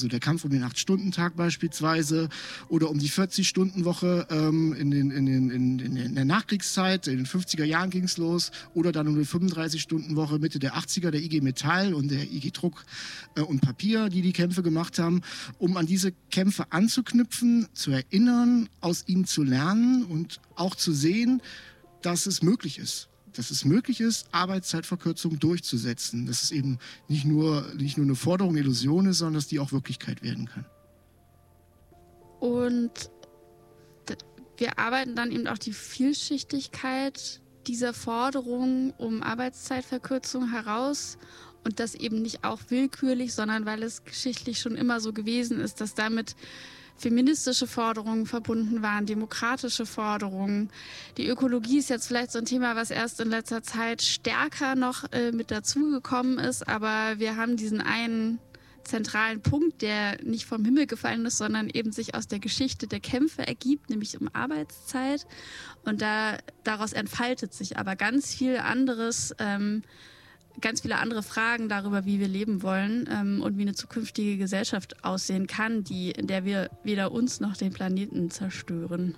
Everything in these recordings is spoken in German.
Also der Kampf um den 8-Stunden-Tag beispielsweise oder um die 40-Stunden-Woche in der Nachkriegszeit, in den 50er Jahren ging es los, oder dann um die 35-Stunden-Woche Mitte der 80er, der IG Metall und der IG Druck und Papier, die Kämpfe gemacht haben, um an diese Kämpfe anzuknüpfen, zu erinnern, aus ihnen zu lernen und auch zu sehen, dass es möglich ist. Dass es möglich ist, Arbeitszeitverkürzung durchzusetzen. Dass es eben nicht nur eine Forderung, Illusion ist, sondern dass die auch Wirklichkeit werden kann. Und wir arbeiten dann eben auch die Vielschichtigkeit dieser Forderung um Arbeitszeitverkürzung heraus. Und das eben nicht auch willkürlich, sondern weil es geschichtlich schon immer so gewesen ist, dass damit feministische Forderungen verbunden waren, demokratische Forderungen. Die Ökologie ist jetzt vielleicht so ein Thema, was erst in letzter Zeit stärker noch mit dazugekommen ist, aber wir haben diesen einen zentralen Punkt, der nicht vom Himmel gefallen ist, sondern eben sich aus der Geschichte der Kämpfe ergibt, nämlich um Arbeitszeit. Und daraus entfaltet sich aber ganz viel anderes, ganz viele andere Fragen darüber, wie wir leben wollen und wie eine zukünftige Gesellschaft aussehen kann, in der wir weder uns noch den Planeten zerstören.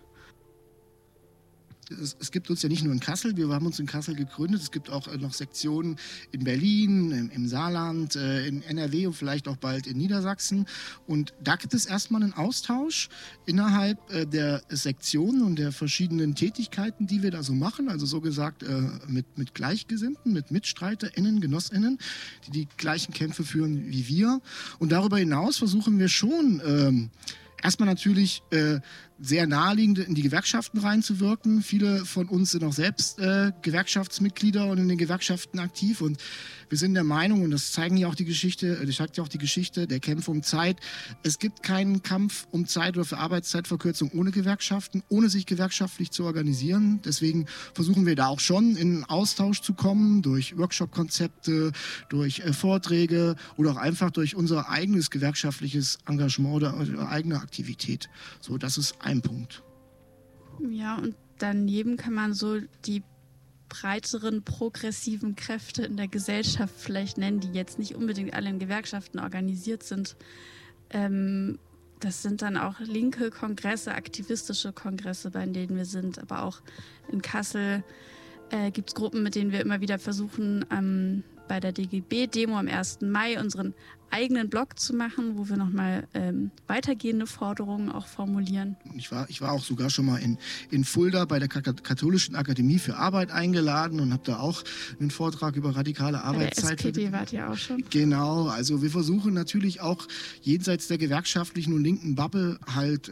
Es gibt uns ja nicht nur in Kassel, wir haben uns in Kassel gegründet, es gibt auch noch Sektionen in Berlin, im Saarland, in NRW und vielleicht auch bald in Niedersachsen. Und da gibt es erstmal einen Austausch innerhalb der Sektionen und der verschiedenen Tätigkeiten, die wir da so machen. Also so gesagt mit Gleichgesinnten, mit MitstreiterInnen, GenossInnen, die gleichen Kämpfe führen wie wir. Und darüber hinaus versuchen wir schon erstmal natürlich sehr naheliegend in die Gewerkschaften reinzuwirken. Viele von uns sind auch selbst Gewerkschaftsmitglieder und in den Gewerkschaften aktiv. Und wir sind der Meinung, und das zeigt ja auch die Geschichte der Kämpfe um Zeit, es gibt keinen Kampf um Zeit oder für Arbeitszeitverkürzung ohne Gewerkschaften, ohne sich gewerkschaftlich zu organisieren. Deswegen versuchen wir da auch schon in Austausch zu kommen, durch Workshop-Konzepte, durch Vorträge oder auch einfach durch unser eigenes gewerkschaftliches Engagement oder eigene Aktivität. So, das ist ein Punkt. Ja, und daneben kann man so die breiteren progressiven Kräfte in der Gesellschaft vielleicht nennen, die jetzt nicht unbedingt alle in Gewerkschaften organisiert sind. Das sind dann auch linke Kongresse, aktivistische Kongresse, bei denen wir sind. Aber auch in Kassel gibt es Gruppen, mit denen wir immer wieder versuchen, bei der DGB-Demo am 1. Mai unseren eigenen Blog zu machen, wo wir nochmal weitergehende Forderungen auch formulieren. Ich war auch sogar schon mal in Fulda bei der Katholischen Akademie für Arbeit eingeladen und habe da auch einen Vortrag über radikale Arbeitszeit. Bei der SPD wart ihr auch schon. Genau, also wir versuchen natürlich auch jenseits der gewerkschaftlichen und linken Bubble halt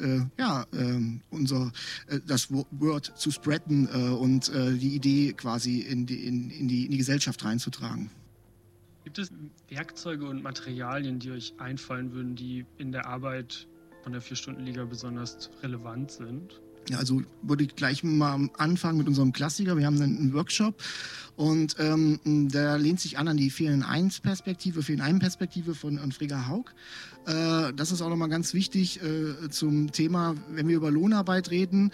das Word zu spreaden und die Idee quasi in die Gesellschaft reinzutragen. Gibt es Werkzeuge und Materialien, die euch einfallen würden, die in der Arbeit von der 4-Stunden-Liga besonders relevant sind? Ja, also würde ich gleich mal anfangen mit unserem Klassiker. Wir haben einen Workshop und der lehnt sich an die Fehlen-Ein-Perspektive von Frigga Haug. Das ist auch nochmal ganz wichtig zum Thema, wenn wir über Lohnarbeit reden,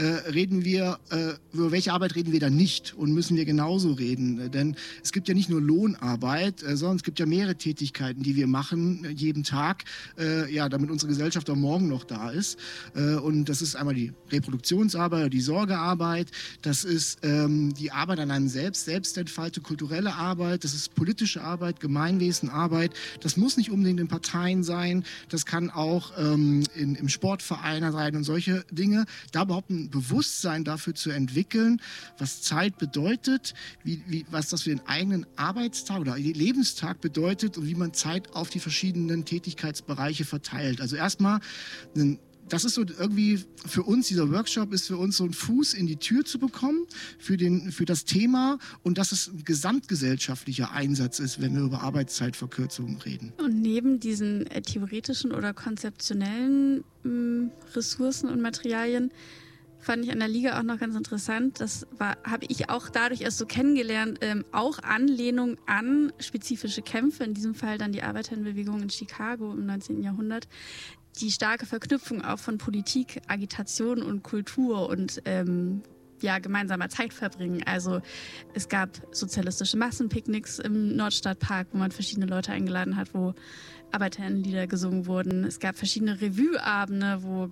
über welche Arbeit reden wir dann nicht und müssen wir genauso reden. Denn es gibt ja nicht nur Lohnarbeit, sondern es gibt ja mehrere Tätigkeiten, die wir machen jeden Tag, damit unsere Gesellschaft auch morgen noch da ist. Und das ist einmal die Reproduktionsarbeit, die Sorgearbeit, das ist die Arbeit an einem Selbstentfaltung, kulturelle Arbeit, das ist politische Arbeit, Gemeinwesenarbeit. Das muss nicht unbedingt in Parteien sein, das kann auch im Sportverein sein und solche Dinge. Da überhaupt ein Bewusstsein dafür zu entwickeln, was Zeit bedeutet, was das für den eigenen Arbeitstag oder Lebenstag bedeutet und wie man Zeit auf die verschiedenen Tätigkeitsbereiche verteilt. Also erstmal das ist so irgendwie für uns, dieser Workshop ist für uns so ein Fuß in die Tür zu bekommen für das Thema und dass es ein gesamtgesellschaftlicher Einsatz ist, wenn wir über Arbeitszeitverkürzung reden. Und neben diesen theoretischen oder konzeptionellen Ressourcen und Materialien fand ich an der Liga auch noch ganz interessant, habe ich auch dadurch erst so kennengelernt, auch Anlehnung an spezifische Kämpfe, in diesem Fall dann die Arbeiterinnenbewegung in Chicago im 19. Jahrhundert, die starke Verknüpfung auch von Politik, Agitation und Kultur und gemeinsamer Zeit verbringen. Also es gab sozialistische Massenpicknicks im Nordstadtpark, wo man verschiedene Leute eingeladen hat, wo Arbeiterinnenlieder gesungen wurden. Es gab verschiedene Revue-Abende, wo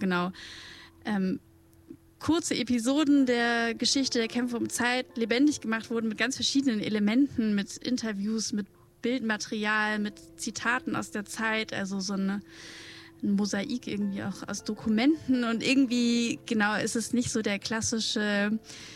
kurze Episoden der Geschichte der Kämpfe um Zeit lebendig gemacht wurden mit ganz verschiedenen Elementen, mit Interviews, mit Bildmaterial, mit Zitaten aus der Zeit, also so ein Mosaik irgendwie auch aus Dokumenten und irgendwie, genau, ist es nicht so der klassische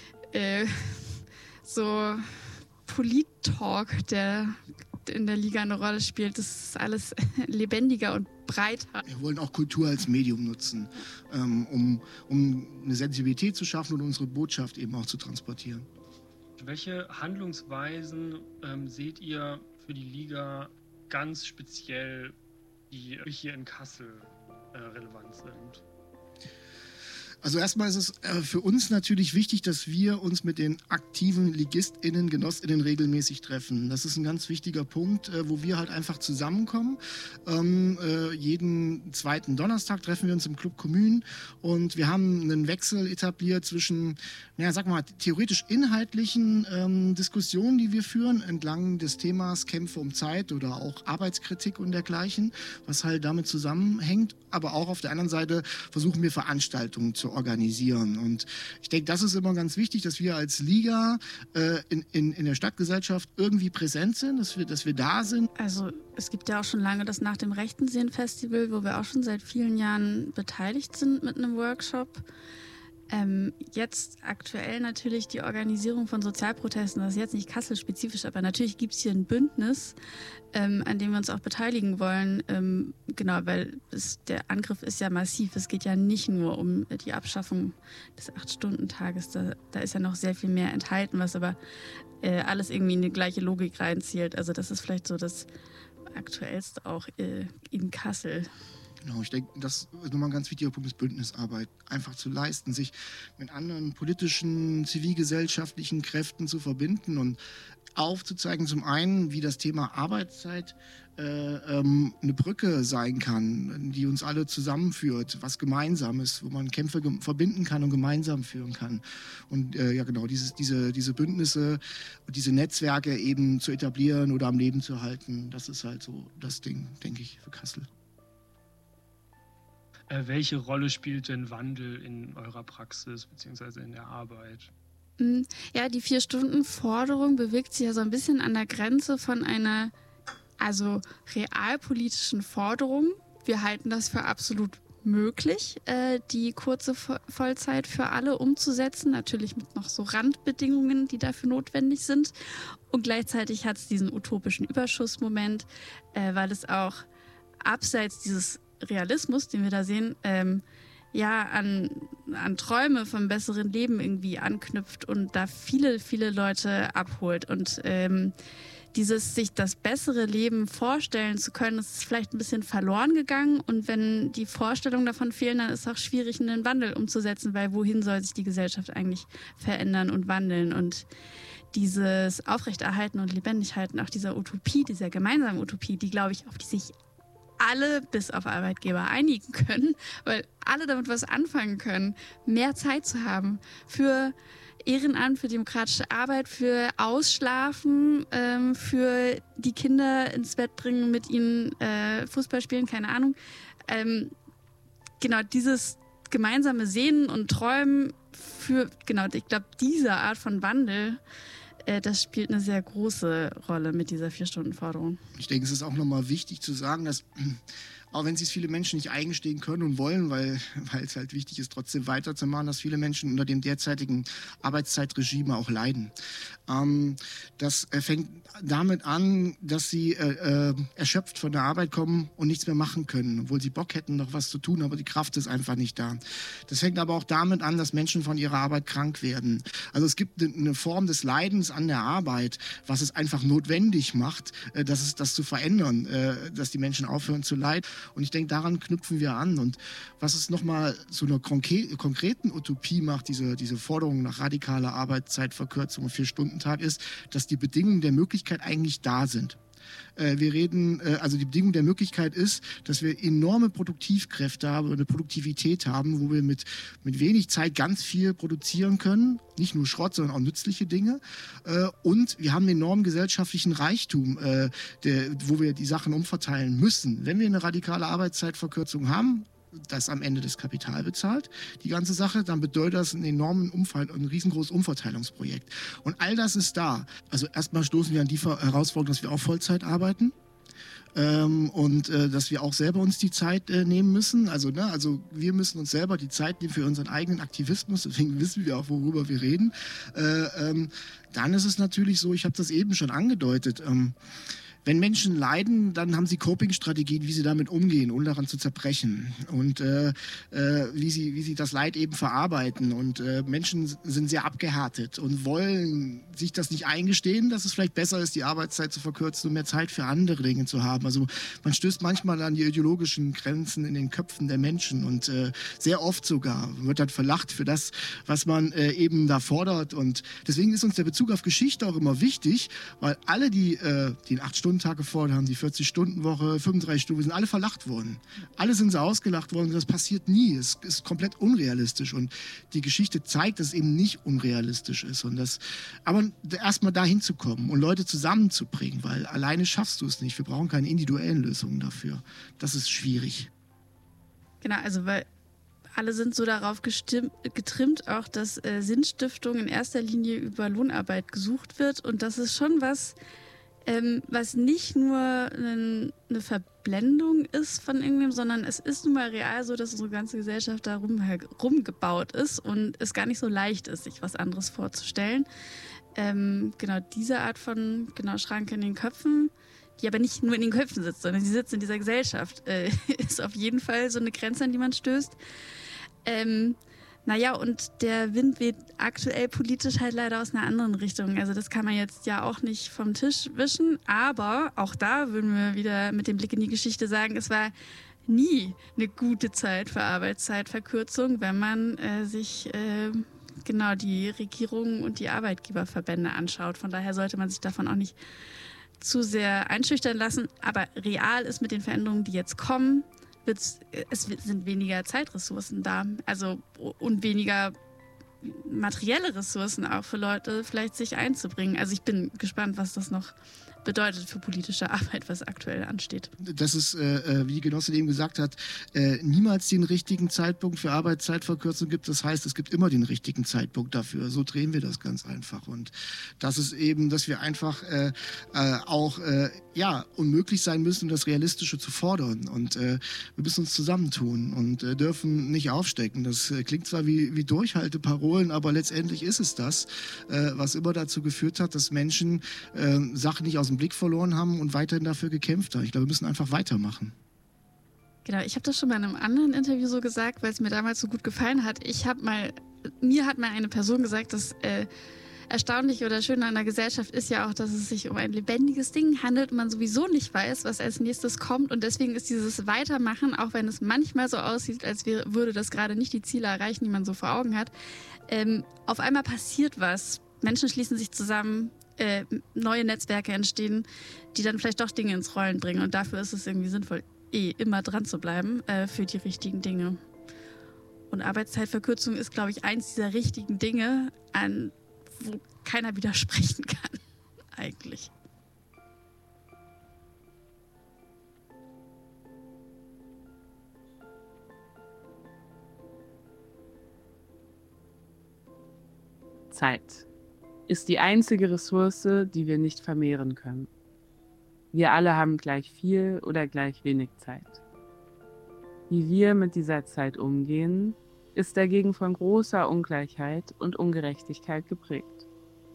so Polit-Talk, der in der Liga eine Rolle spielt. Das ist alles lebendiger und breiter. Wir wollen auch Kultur als Medium nutzen, um eine Sensibilität zu schaffen und unsere Botschaft eben auch zu transportieren. Welche Handlungsweisen seht ihr für die Liga ganz speziell, die hier in Kassel relevant sind? Also erstmal ist es für uns natürlich wichtig, dass wir uns mit den aktiven LigistInnen, GenossInnen regelmäßig treffen. Das ist ein ganz wichtiger Punkt, wo wir halt einfach zusammenkommen. Jeden zweiten Donnerstag treffen wir uns im Club Commune und wir haben einen Wechsel etabliert zwischen, theoretisch inhaltlichen Diskussionen, die wir führen, entlang des Themas Kämpfe um Zeit oder auch Arbeitskritik und dergleichen, was halt damit zusammenhängt. Aber auch auf der anderen Seite versuchen wir Veranstaltungen zu organisieren. Und ich denke, das ist immer ganz wichtig, dass wir als Liga in der Stadtgesellschaft irgendwie präsent sind, dass wir da sind. Also es gibt ja auch schon lange das Nach dem Rechtensehen-Festival, wo wir auch schon seit vielen Jahren beteiligt sind mit einem Workshop. Jetzt aktuell natürlich die Organisierung von Sozialprotesten, das ist jetzt nicht Kassel-spezifisch, aber natürlich gibt es hier ein Bündnis, an dem wir uns auch beteiligen wollen. Genau, weil der Angriff ist ja massiv. Es geht ja nicht nur um die Abschaffung des 8-Stunden-Tages. Da ist ja noch sehr viel mehr enthalten, was aber alles irgendwie in die gleiche Logik reinzielt. Also das ist vielleicht so das Aktuellste auch in Kassel. Genau, ich denke, das ist nochmal ein ganz wichtiger Punkt, ist Bündnisarbeit einfach zu leisten, sich mit anderen politischen, zivilgesellschaftlichen Kräften zu verbinden und aufzuzeigen, zum einen, wie das Thema Arbeitszeit eine Brücke sein kann, die uns alle zusammenführt, was gemeinsam ist, wo man Kämpfe verbinden kann und gemeinsam führen kann. Und diese Bündnisse, diese Netzwerke eben zu etablieren oder am Leben zu halten, das ist halt so das Ding, denke ich, für Kassel. Welche Rolle spielt denn Wandel in eurer Praxis bzw. in der Arbeit? Ja, die 4-Stunden-Forderung bewegt sich ja so ein bisschen an der Grenze von einer realpolitischen Forderung. Wir halten das für absolut möglich, die kurze Vollzeit für alle umzusetzen. Natürlich mit noch so Randbedingungen, die dafür notwendig sind. Und gleichzeitig hat es diesen utopischen Überschussmoment, weil es auch abseits dieses Realismus, den wir da sehen, an Träume vom besseren Leben irgendwie anknüpft und da viele, viele Leute abholt. Und sich das bessere Leben vorstellen zu können, das ist vielleicht ein bisschen verloren gegangen. Und wenn die Vorstellungen davon fehlen, dann ist es auch schwierig, einen Wandel umzusetzen, weil wohin soll sich die Gesellschaft eigentlich verändern und wandeln? Und dieses Aufrechterhalten und Lebendighalten auch dieser Utopie, dieser gemeinsamen Utopie, die, glaube ich, auf die sich alle bis auf Arbeitgeber einigen können, weil alle damit was anfangen können, mehr Zeit zu haben für Ehrenamt, für demokratische Arbeit, für Ausschlafen, für die Kinder ins Bett bringen, mit ihnen Fußball spielen, keine Ahnung. Genau, dieses gemeinsame Sehnen und Träumen ich glaube, diese Art von Wandel, das spielt eine sehr große Rolle mit dieser 4-Stunden-Forderung. Ich denke, es ist auch nochmal wichtig zu sagen, dass, auch wenn sich viele Menschen nicht eingestehen können und wollen, weil es halt wichtig ist, trotzdem weiterzumachen, dass viele Menschen unter dem derzeitigen Arbeitszeitregime auch leiden. Das fängt damit an, dass sie erschöpft von der Arbeit kommen und nichts mehr machen können, obwohl sie Bock hätten, noch was zu tun, aber die Kraft ist einfach nicht da. Das fängt aber auch damit an, dass Menschen von ihrer Arbeit krank werden. Also es gibt eine Form des Leidens an der Arbeit, was es einfach notwendig macht, das zu verändern, dass die Menschen aufhören zu leiden. Und ich denke, daran knüpfen wir an. Und was es nochmal zu einer konkreten Utopie macht, diese Forderung nach radikaler Arbeitszeitverkürzung und 4-Stunden-Tag, ist, dass die Bedingungen der Möglichkeit eigentlich da sind. Wir reden, also die Bedingung der Möglichkeit ist, dass wir enorme Produktivkräfte haben, eine Produktivität haben, wo wir mit wenig Zeit ganz viel produzieren können. Nicht nur Schrott, sondern auch nützliche Dinge. Und wir haben einen enormen gesellschaftlichen Reichtum, wo wir die Sachen umverteilen müssen. Wenn wir eine radikale Arbeitszeitverkürzung haben, das am Ende das Kapital bezahlt, die ganze Sache, dann bedeutet das einen enormen ein riesengroßes Umverteilungsprojekt. Und all das ist da. Also erstmal stoßen wir an die Herausforderung, dass wir auch Vollzeit arbeiten. Und dass wir auch selber uns die Zeit nehmen müssen. Also wir müssen uns selber die Zeit nehmen für unseren eigenen Aktivismus, deswegen wissen wir auch, worüber wir reden. Dann ist es natürlich so, ich habe das eben schon angedeutet, wenn Menschen leiden, dann haben sie Coping-Strategien, wie sie damit umgehen, ohne daran zu zerbrechen und wie sie das Leid eben verarbeiten. Und Menschen sind sehr abgehärtet und wollen sich das nicht eingestehen, dass es vielleicht besser ist, die Arbeitszeit zu verkürzen und mehr Zeit für andere Dinge zu haben. Also man stößt manchmal an die ideologischen Grenzen in den Köpfen der Menschen und sehr oft sogar wird dann verlacht für das, was man eben da fordert. Und deswegen ist uns der Bezug auf Geschichte auch immer wichtig, weil alle, die den 8-Stunden-Tag gefordert haben, die 40-Stunden-Woche, 35 Stunden, sind alle verlacht worden. Alle sind so ausgelacht worden. Das passiert nie. Es ist komplett unrealistisch. Und die Geschichte zeigt, dass es eben nicht unrealistisch ist. Aber erstmal dahin zu kommen und Leute zusammenzubringen, weil alleine schaffst du es nicht. Wir brauchen keine individuellen Lösungen dafür. Das ist schwierig. Genau, also weil alle sind so darauf getrimmt, auch dass Sinnstiftung in erster Linie über Lohnarbeit gesucht wird. Und das ist schon was nicht nur eine Verblendung ist von irgendwem, sondern es ist nun mal real so, dass unsere ganze Gesellschaft da rumgebaut ist und es gar nicht so leicht ist, sich was anderes vorzustellen. Genau diese Art von Schranke in den Köpfen, die aber nicht nur in den Köpfen sitzt, sondern sie sitzt in dieser Gesellschaft, ist auf jeden Fall so eine Grenze, an die man stößt. Naja, und der Wind weht aktuell politisch halt leider aus einer anderen Richtung. Also das kann man jetzt ja auch nicht vom Tisch wischen. Aber auch da würden wir wieder mit dem Blick in die Geschichte sagen, es war nie eine gute Zeit für Arbeitszeitverkürzung, wenn man sich die Regierung und die Arbeitgeberverbände anschaut. Von daher sollte man sich davon auch nicht zu sehr einschüchtern lassen. Aber real ist mit den Veränderungen, die jetzt kommen, es sind weniger Zeitressourcen da, also und weniger materielle Ressourcen auch für Leute vielleicht sich einzubringen. Also ich bin gespannt, was das noch bedeutet für politische Arbeit, was aktuell ansteht. Das ist, wie die Genossin eben gesagt hat, niemals den richtigen Zeitpunkt für Arbeitszeitverkürzung gibt. Das heißt, es gibt immer den richtigen Zeitpunkt dafür. So drehen wir das ganz einfach. Und das ist eben, dass wir einfach auch unmöglich sein müssen, das Realistische zu fordern. Und wir müssen uns zusammentun und dürfen nicht aufstecken. Das klingt zwar wie Durchhalteparolen, aber letztendlich ist es das, was immer dazu geführt hat, dass Menschen Sachen nicht aus dem Blick verloren haben und weiterhin dafür gekämpft haben. Ich glaube, wir müssen einfach weitermachen. Genau, ich habe das schon mal in einem anderen Interview so gesagt, weil es mir damals so gut gefallen hat. Mir hat mal eine Person gesagt, dass erstaunlich oder schön an der Gesellschaft ist ja auch, dass es sich um ein lebendiges Ding handelt und man sowieso nicht weiß, was als nächstes kommt. Und deswegen ist dieses Weitermachen, auch wenn es manchmal so aussieht, als würde das gerade nicht die Ziele erreichen, die man so vor Augen hat, auf einmal passiert was. Menschen schließen sich zusammen, neue Netzwerke entstehen, die dann vielleicht doch Dinge ins Rollen bringen. Und dafür ist es irgendwie sinnvoll, immer dran zu bleiben für die richtigen Dinge. Und Arbeitszeitverkürzung ist, glaube ich, eins dieser richtigen Dinge, wo keiner widersprechen kann, eigentlich. Zeit ist die einzige Ressource, die wir nicht vermehren können. Wir alle haben gleich viel oder gleich wenig Zeit. Wie wir mit dieser Zeit umgehen, ist dagegen von großer Ungleichheit und Ungerechtigkeit geprägt.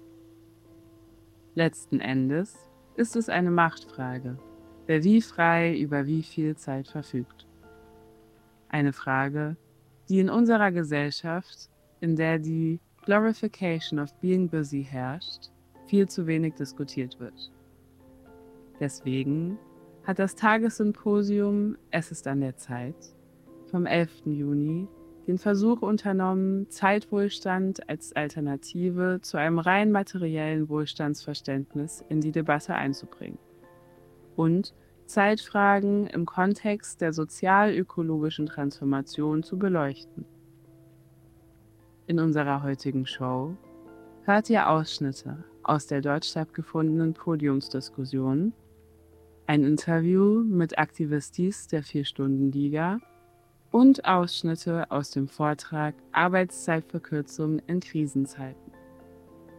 Letzten Endes ist es eine Machtfrage, wer wie frei über wie viel Zeit verfügt. Eine Frage, die in unserer Gesellschaft, in der die Glorification of being busy herrscht, viel zu wenig diskutiert wird. Deswegen hat das Tagessymposium Es ist an der Zeit vom 11. Juni den Versuch unternommen, Zeitwohlstand als Alternative zu einem rein materiellen Wohlstandsverständnis in die Debatte einzubringen. und Zeitfragen im Kontext der sozial-ökologischen Transformation zu beleuchten. In unserer heutigen Show hört ihr Ausschnitte aus der dort stattgefundenen Podiumsdiskussion, ein Interview mit Aktivistis der 4-Stunden-Liga und Ausschnitte aus dem Vortrag Arbeitszeitverkürzung in Krisenzeiten.